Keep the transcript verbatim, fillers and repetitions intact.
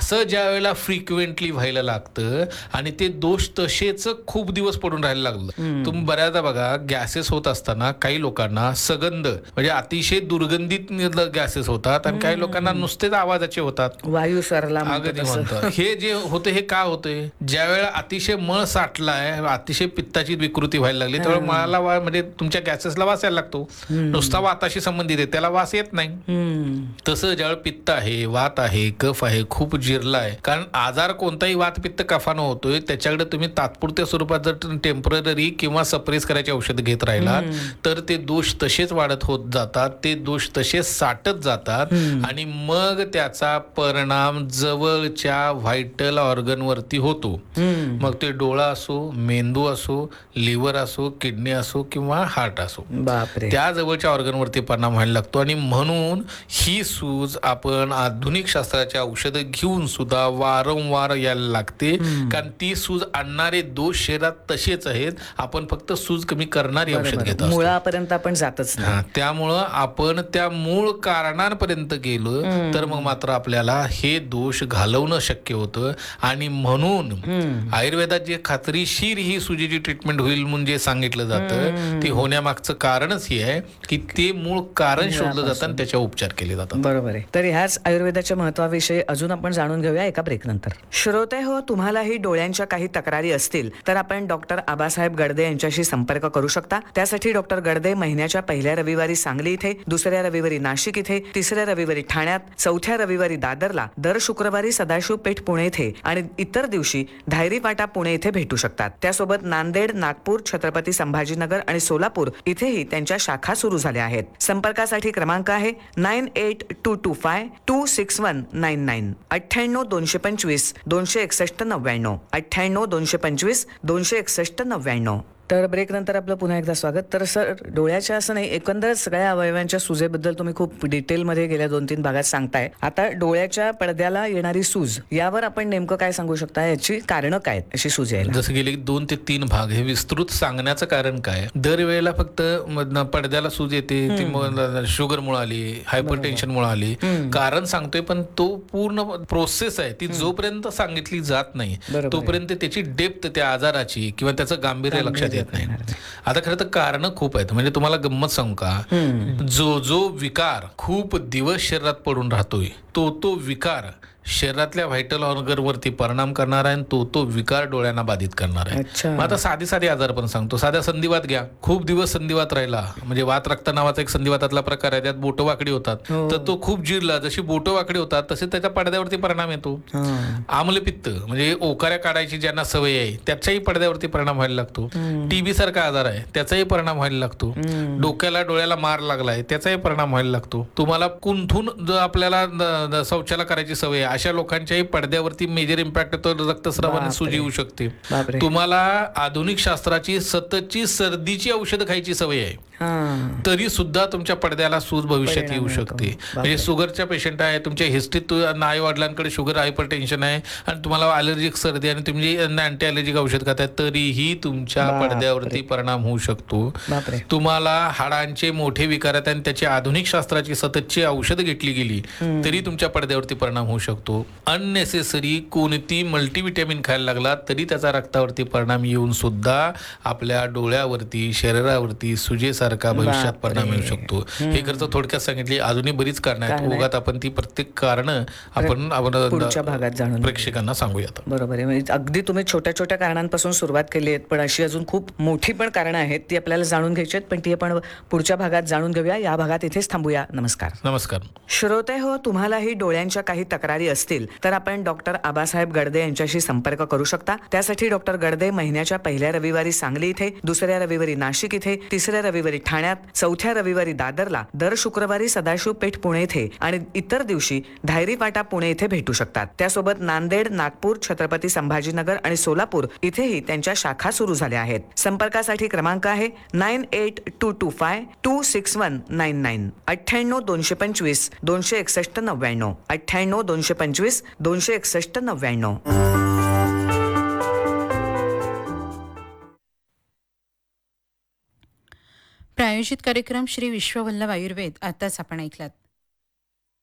असं ज्या वेळेला फ्रिक्वेंटली व्हायला लागतं आणि ते दोष तसेच खूप दिवस पडून राहायला लागलं. तुम्ही बऱ्याचदा बघा गॅसेस होत असताना काही लोकांना सगंध म्हणजे अतिशय दुर्गंधित गॅसेस होतात आणि काही लोकांना नुसतेच आवाजाचे होतात. वायू सरला अगदी म्हणतात. हे जे होते हे का होते, ज्या वेळेला अतिशय मळ साठलाय, अतिशय पित्ताची विकृती व्हायला लागली त्यावेळेला मळाला वा म्हणजे तुमच्या गॅसेसला वास यायला लागतो. नुसता वाताशी संबंधित आहे त्याला वास येत नाही. तसं ज्यावेळेला पित्त आहे, वात आहे, कफ आहे, खूप जिरला आहे, कारण आजार कोणताही वात पित्त कफानं होतोय त्याच्याकडे तुम्ही तात्पुरत्या स्वरूपात जर टेम्पररी किंवा सप्रेस करायचे औषध घेत राहिला तर ते दोष तसेच वाढत होत जातात, ते दोष तसेच साठत जातात आणि मग त्याचा परिणाम जवळच्या व्हायटल ऑर्गन वरती होतो. मग ते डोळा असो, मेंदू असो, लिव्हर असो, किडनी असो किंवा हार्ट असो, बापरे, त्या जवळच्या ऑर्गन वरती परिणाम व्हायला लागतो. आणि म्हणून ही सूज आपण आधुनिक शास्त्राच्या औषधं घेऊन सुद्धा वारंवार यायला लागते, कारण ती सूज आणणारे दोष शरीरात तसेच आहेत, आपण फक्त सूज कमी करणारी औषध घेत असतो. मुळापर्यंत आपण जातच नाही. त्यामुळं आपण त्या मूळ कारणांपर्यंत गेलो तर मग मात्र आपल्याला हे दोष घालवणं शक्य होतं. आणि म्हणून आयुर्वेदात जे खात्रीशीर ही सुजीची ट्रीटमेंट होईल म्हणून जे सांगितलं जातं ते होण्यामागचं कारणच हे आहे की ते मूळ कारण शोधलं जातं आणि त्याच्यावर उपचार केले जातात. बरोबर आहे. तर ह्याच आयुर्वेदाच्या महत्वाविषयी अजून आपण जाणून घेऊया एका ब्रेक नंतर. श्रोते हो, तुम्हालाही डोळ्यांच्या काही तक्रारी असतील तर आपण डॉक्टर आबासाहेब गडदे यांच्याशी संपर्क करू शकता. त्यासाठी डॉक्टर गडदे महिन्याच्या पहिल्या रविवारी सांगली इथे, दुसऱ्या रविवारी नाशिक इथे, तिसऱ्या रविवारी ठाण्यात, चौथ्या रविवारी दादरला, दर शुक्रवारी सदाशिव पेठ पुणे इथे आणि इतर दिवशी धायरी पाटा पुणे इथे भेटू शकतात. त्यासोबत नांदेड, नागपूर, छत्रपती संभाजीनगर आणि सोलापूर इथेही त्यांच्या शाखा सुरू झाल्या आहेत. संपर्कासाठी क्रमांक आहे nine eight to to five to six one nine nine अठ्ठ्याण्णव दोनशे पंचवीस दोनशे एकसष्ट नव्याण्णव अठ्ठ्याण्णव दोनशे पंचवीस दोनशे एकसष्ट नव्याण्णव. तर ब्रेक नंतर आपलं पुन्हा एकदा स्वागत. तर सर, डोळ्याच्या असं नाही, एकंदरच सगळ्या अवयवांच्या सुजेबद्दल तुम्ही खूप डिटेलमध्ये गेल्या दोन तीन भागात सांगताय. आता डोळ्याच्या पडद्याला येणारी सूज, यावर आपण नेमकं काय सांगू शकता? याची कारणं काय अशी सूज यायला? जसं गेले दोन ते तीन भाग हे विस्तृत सांगण्याचं कारण काय, दरवेळेला फक्त पडद्याला सूज येते ती शुगर मुळे आली, हायपर टेन्शन मुळे आली, कारण सांगतोय पण तो पूर्ण प्रोसेस आहे ती जोपर्यंत सांगितली जात नाही तोपर्यंत त्याची डेप्थ त्या आजाराची किंवा त्याचं गांभीर्य लक्षात येत नाही. आता खरं तर कारण खूप आहेत. म्हणजे तुम्हाला गंमत सांगू का, जो जो विकार खूप दिवस शरीरात पडून राहतोय तो तो विकार शरीरातल्या व्हायटल ऑर्गन वरती परिणाम करणार आहे आणि तो तो विकार डोळ्यांना बाधित करणार आहे. मग आता साधी साधी आजार पण सांगतो. साध्या संधिवात घ्या, खूप दिवस संधिवात राहिला, म्हणजे वात रक्त नावाचा एक संधिवातातला प्रकार आहे, त्यात बोटं वाकडी होतात, तर तो खूप जिरला, जशी बोटं वाकडी होतात तसे त्याच्या पडद्यावरती परिणाम येतो. आम्लपित्त म्हणजे ओकाऱ्या काढायची ज्यांना सवय आहे त्याच्याही पडद्यावरती परिणाम व्हायला लागतो. टीबी सारखा आजार आहे त्याचाही परिणाम व्हायला लागतो. डोक्याला डोळ्याला मार लागलाय त्याचाही परिणाम व्हायला लागतो. तुम्हाला कुंठून आपल्याला शौचाला करायची सवय आहे अशा लोकांच्याही पडद्यावरती मेजर इम्पॅक्ट येतो, रक्तस्राव आणि सूज येऊ शकते. तुम्हाला आधुनिक शास्त्राची सततची सर्दीची औषधं खायची सवय आहे तरी सुद्धा तुमच्या पडद्याला सूज भविष्यात येऊ शकते. म्हणजे शुगरच्या पेशंट आहे, तुमच्या हिस्ट्रीत आई वडिलांकडे शुगर, हायपर टेन्शन आहे आणि तुम्हाला अलर्जिक सर्दी आणि तुम्ही अँटी अलर्जिक औषध खाताय तरीही तुमच्या पडद्यावरती परिणाम होऊ शकतो. तुम्हाला हाडांचे मोठे विकार आहेत आणि त्याची आधुनिक शास्त्राची सततची औषध घेतली गेली तरी तुमच्या पडद्यावरती परिणाम होऊ शकतो. अननेसेसरी कोणती मल्टीव्हिटॅमिन खायला लागला तरी त्याचा रक्तावरती परिणाम येऊन सुद्धा आपल्या डोळ्यावरती, शरीरावरती सुजेसारखा भविष्यात परिणाम येऊ शकतो. हे खर्च थोडक्यात सांगितली. अजूनही बरीच कारणं आहेत, ओघात आपण ती प्रत्येक कारणं आपण पुढच्या भागात जाणून प्रेक्षकांना सांगूयात. बरोबर आहे. म्हणजे अगदी तुम्ही छोट्या छोट्या कारणांपासून सुरुवात केली आहे, पण अशी अजून खूप मोठी पण कारणं आहेत ती आपल्याला जाणून घ्यायची आहेत, पण ती आपण पुढच्या भागात जाणून घेऊया. या भागात इथेच थांबूया. नमस्कार. नमस्कार श्रोते हो, तुम्हालाही डोळ्यांच्या काही तक्रारी असतील तर आपण डॉक्टर आबासाहेब गडदे यांच्याशी संपर्क करू शकता. त्यासाठी डॉक्टर गडदे महिन्याच्या पहिल्या रविवारी सांगली इथे, दुसऱ्या रविवारी नाशिक इथे, तिसऱ्या रविवारी ठाण्यात, चौथ्या रविवारी दादरला, दर शुक्रवारी सदाशिव पेठ पुणे इथे आणि इतर दिवशी धायरी पाटा पुणे इथे भेटू शकतात. त्यासोबत नांदेड, नागपूर, छत्रपती संभाजीनगर आणि सोलापूर इथेही त्यांच्या शाखा सुरू झाल्या आहेत. संपर्कासाठी क्रमांक आहे nine eight to to five to six one nine nine अठ्ठ्याण्णव दोनशे पंचवीस दोनशे एकसष्ट नव्याण्णव अठ्ठ्याण्णव दोनशे पंचवीस दोनशे एकसष्ट नव्याण्णव. प्रायोजित कार्यक्रम श्री विश्ववल्लभ आयुर्वेद आताच आपण ऐकलात.